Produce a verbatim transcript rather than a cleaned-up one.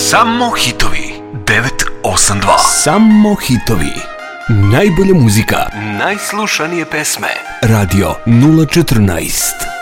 Samo hitovi devet osam dva. Samo hitovi. Najbolja muzika. Najslušanije pesme. Radio nula četrnaest.